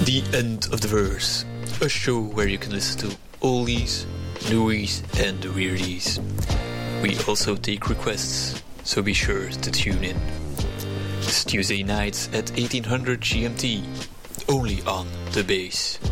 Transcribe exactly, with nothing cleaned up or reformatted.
The End of the Verse, a show where you can listen to oldies, newies and weirdies. We also take requests, so be sure to tune in. It's Tuesday nights at eighteen hundred G M T, only on The Bass.